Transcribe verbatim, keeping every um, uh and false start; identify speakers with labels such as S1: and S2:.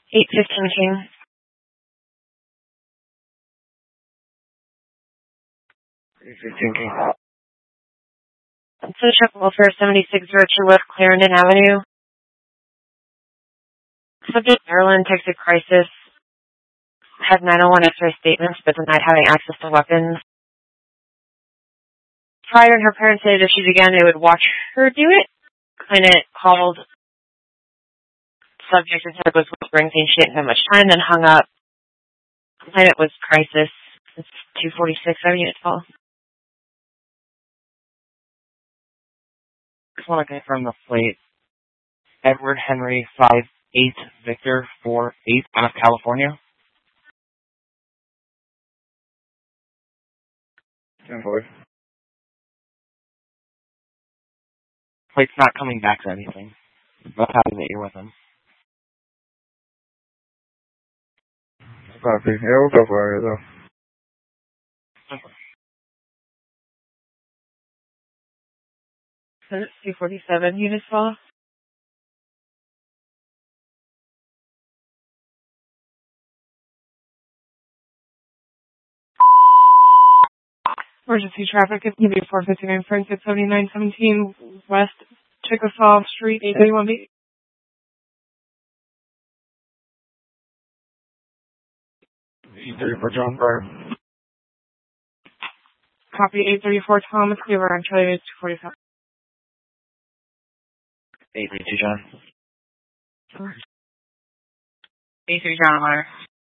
S1: eight fifteen King.
S2: eight fifteen King.
S1: Social Welfare seventy-six Virtuoso Clarendon Avenue. Subject Maryland takes a crisis. Had nine oh one X-ray statements but denied having access to weapons. Prior and her parents said if she began they would watch her do it. Claimant called subject and said it was whispering things she didn't have much time, then hung up. Claimant was crisis. It's two forty-six, I unit call.
S2: Just want to confirm the plate. Edward Henry five eight Victor four eight out of California. ten four. Plate's not coming back or anything. But happy that you're with him.
S3: Copy. Yeah, we'll go for it though.
S1: two forty-seven units call. Emergency traffic is going to be four fifty-nine Francis seventy-nine seventeen West Chickasaw Street, eight thirty-one B.
S3: eight thirty-four John Breyer.
S1: Copy eight thirty-four Thomas Cleaver on Charlie two forty-seven.
S2: eight thirty-two John.
S1: eight three John Meyer.